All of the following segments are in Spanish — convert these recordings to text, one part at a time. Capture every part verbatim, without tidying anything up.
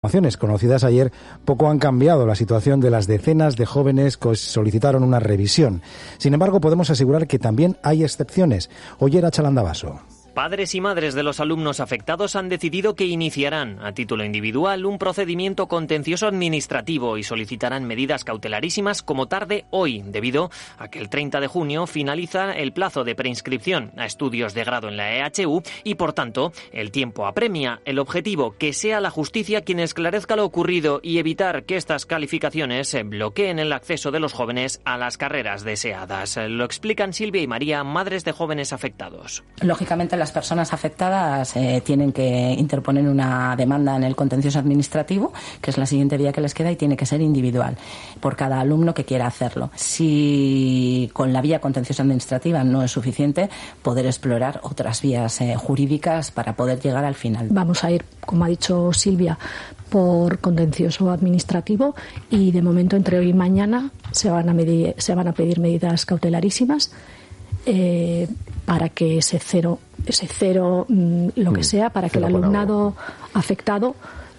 conocidas ayer poco han cambiado la situación de las decenas de jóvenes que solicitaron una revisión. Sin embargo, podemos asegurar que también hay excepciones. Ollera Chalandabaso. Padres y madres de los alumnos afectados han decidido que iniciarán, a título individual, un procedimiento contencioso administrativo y solicitarán medidas cautelarísimas como tarde hoy, debido a que el treinta de junio finaliza el plazo de preinscripción a estudios de grado en la E H U y, por tanto, el tiempo apremia. El objetivo, que sea la justicia quien esclarezca lo ocurrido y evitar que estas calificaciones bloqueen el acceso de los jóvenes a las carreras deseadas. Lo explican Silvia y María, madres de jóvenes afectados. Lógicamente, las personas afectadas eh, tienen que interponer una demanda en el contencioso administrativo, que es la siguiente vía que les queda, y tiene que ser individual por cada alumno que quiera hacerlo. Si con la vía contencioso administrativa no es suficiente, poder explorar otras vías eh, jurídicas para poder llegar al final. Vamos a ir, como ha dicho Silvia, por contencioso administrativo y de momento entre hoy y mañana se van a, medir, se van a pedir medidas cautelarísimas eh, para que ese cero, ese cero, mmm, lo que sea, para que el alumnado afectado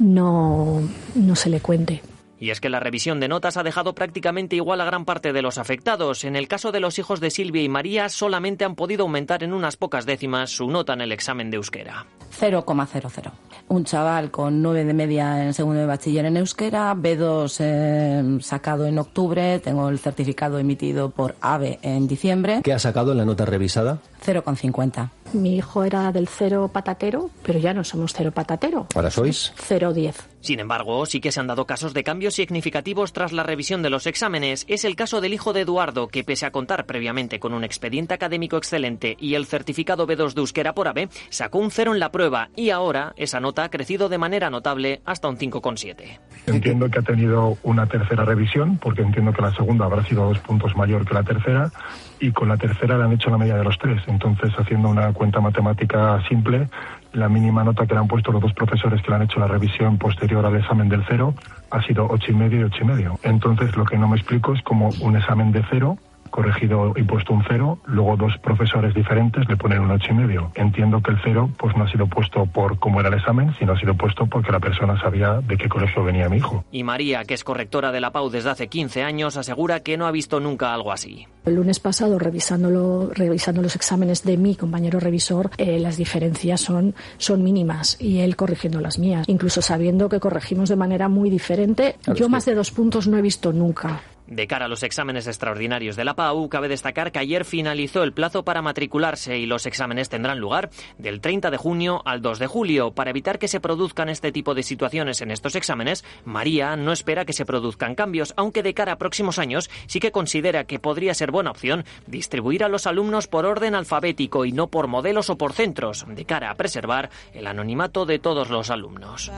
no, no se le cuente. Y es que la revisión de notas ha dejado prácticamente igual a gran parte de los afectados. En el caso de los hijos de Silvia y María, solamente han podido aumentar en unas pocas décimas su nota en el examen de euskera. cero coma cero cero. Un chaval con nueve de media en segundo de bachiller en euskera, B dos eh, sacado en octubre, tengo el certificado emitido por AVE en diciembre. ¿Qué ha sacado en la nota revisada? cero coma cincuenta. Mi hijo era del cero patatero, pero ya no somos cero patatero. ¿Ahora sois? cero diez. Sin embargo, sí que se han dado casos de cambios significativos tras la revisión de los exámenes. Es el caso del hijo de Eduardo, que pese a contar previamente con un expediente académico excelente y el certificado B dos de euskera por AVE, sacó un cero en la prueba y ahora esa nota ha crecido de manera notable hasta un cinco coma siete. Entiendo que ha tenido una tercera revisión, porque entiendo que la segunda habrá sido dos puntos mayor que la tercera, y con la tercera le han hecho la media de los tres. Entonces, haciendo una cuenta matemática simple, la mínima nota que le han puesto los dos profesores que le han hecho la revisión posterior al examen del cero ha sido ocho y medio y ocho y medio. Entonces, lo que no me explico es cómo un examen de cero, corregido y puesto un cero, luego dos profesores diferentes le ponen un ocho y medio. Entiendo que el cero pues no ha sido puesto por cómo era el examen, sino ha sido puesto porque la persona sabía de qué colegio venía mi hijo. Y María, que es correctora de la P A U desde hace quince años, asegura que no ha visto nunca algo así. El lunes pasado, revisándolo, revisando los exámenes de mi compañero revisor, eh, las diferencias son, son mínimas y él corrigiendo las mías, incluso sabiendo que corregimos de manera muy diferente. Claro, yo más que... de dos puntos no he visto nunca. De cara a los exámenes extraordinarios de la P A U, cabe destacar que ayer finalizó el plazo para matricularse y los exámenes tendrán lugar del treinta de junio al dos de julio. Para evitar que se produzcan este tipo de situaciones en estos exámenes, María no espera que se produzcan cambios, aunque de cara a próximos años sí que considera que podría ser buena opción distribuir a los alumnos por orden alfabético y no por modelos o por centros, de cara a preservar el anonimato de todos los alumnos.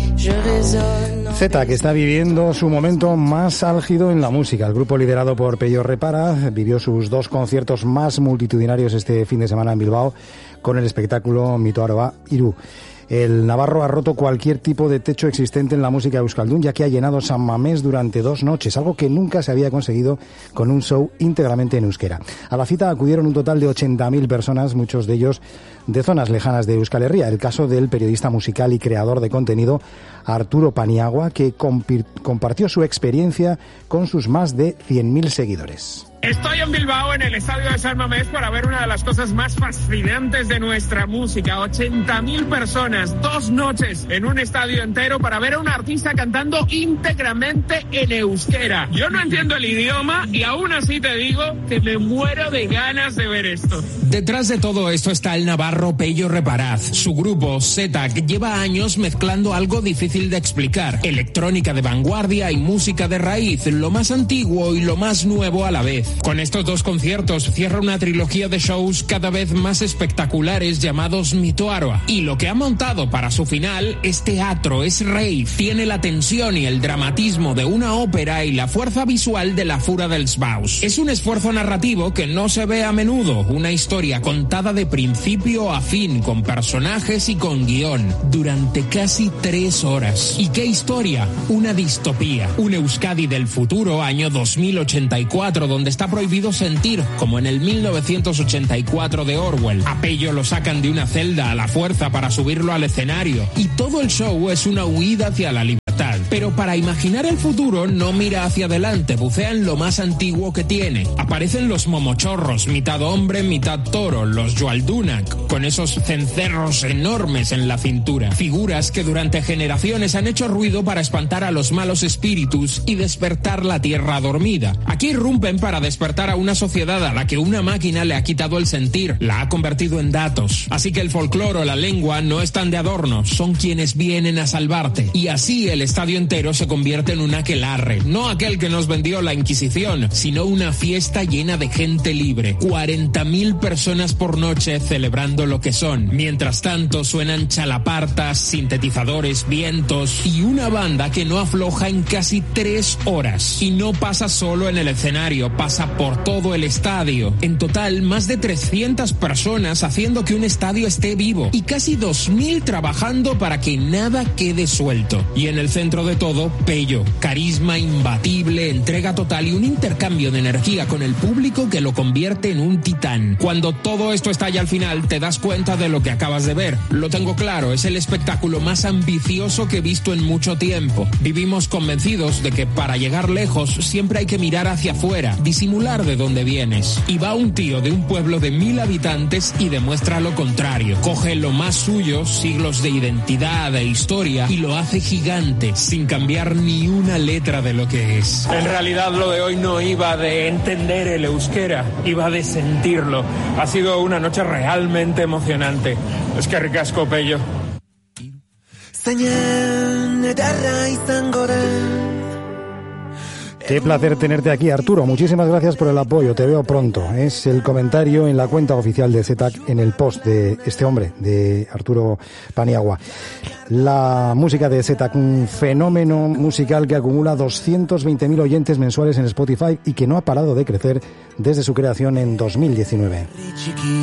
Zeta, que está viviendo su momento más álgido en la música. El grupo liderado por Pello Repara vivió sus dos conciertos más multitudinarios este fin de semana en Bilbao con el espectáculo Mito Aroa Iru. El navarro ha roto cualquier tipo de techo existente en la música euskaldun, ya que ha llenado San Mamés durante dos noches, algo que nunca se había conseguido con un show íntegramente en euskera. A la cita acudieron un total de ochenta mil personas, muchos de ellos de zonas lejanas de Euskal Herria. El caso del periodista musical y creador de contenido Arturo Paniagua, que compir- compartió su experiencia con sus más de cien mil seguidores. Estoy en Bilbao, en el estadio de San Mamés, para ver una de las cosas más fascinantes de nuestra música. ochenta mil personas, dos noches en un estadio entero para ver a un artista cantando íntegramente en euskera. Yo no entiendo el idioma y aún así te digo que me muero de ganas de ver esto. Detrás de todo esto está el navarro Pello Reparaz. Su grupo, Zeta, que lleva años mezclando algo difícil de explicar. Electrónica de vanguardia y música de raíz, lo más antiguo y lo más nuevo a la vez. Con estos dos conciertos cierra una trilogía de shows cada vez más espectaculares llamados Mito Aroa. Y lo que ha montado para su final es teatro, es rave, tiene la tensión y el dramatismo de una ópera y la fuerza visual de la Fura dels Baus. Es un esfuerzo narrativo que no se ve a menudo, una historia contada de principio a fin, con personajes y con guión, durante casi tres horas. ¿Y qué historia? Una distopía, un Euskadi del futuro, año dos mil ochenta y cuatro, donde está prohibido sentir, como en el mil novecientos ochenta y cuatro de Orwell. A Pello lo sacan de una celda a la fuerza para subirlo al escenario y todo el show es una huida hacia la libertad. Pero para imaginar el futuro no mira hacia adelante, bucea en lo más antiguo que tiene. Aparecen los momochorros, mitad hombre, mitad toro, los Yualdunak, con esos cencerros enormes en la cintura. Figuras que durante generaciones han hecho ruido para espantar a los malos espíritus y despertar la tierra dormida. Aquí irrumpen para despertar a una sociedad a la que una máquina le ha quitado el sentir, la ha convertido en datos. Así que el folclore o la lengua no están de adorno, son quienes vienen a salvarte. Y así el estadio entero se convierte en un aquelarre, no aquel que nos vendió la Inquisición, sino una fiesta llena de gente libre. cuarenta mil personas por noche celebrando lo que son. Mientras tanto suenan chalapartas, sintetizadores, vientos y una banda que no afloja en casi tres horas. Y no pasa solo en el escenario, pasa por todo el estadio. En total, más de trescientas personas haciendo que un estadio esté vivo y casi dos mil trabajando para que nada quede suelto. Y en el centro de todo, Pello. Carisma imbatible, entrega total y un intercambio de energía con el público que lo convierte en un titán. Cuando todo esto estalla al final, te das cuenta de lo que acabas de ver. Lo tengo claro, es el espectáculo más ambicioso que he visto en mucho tiempo. Vivimos convencidos de que para llegar lejos siempre hay que mirar hacia afuera, disimular de dónde vienes. Y va un tío de un pueblo de mil habitantes y demuestra lo contrario. Coge lo más suyo, siglos de identidad e historia, y lo hace gigante, sin cambiar ni una letra de lo que es. En realidad lo de hoy no iba de entender el euskera, iba de sentirlo. Ha sido una noche realmente emocionante. Es que ricasco, Pello. Qué placer tenerte aquí, Arturo. Muchísimas gracias por el apoyo. Te veo pronto. Es el comentario en la cuenta oficial de Z T A C en el post de este hombre, de Arturo Paniagua. La música de Z T A C, un fenómeno musical que acumula doscientos veinte mil oyentes mensuales en Spotify y que no ha parado de crecer desde su creación en dos mil diecinueve.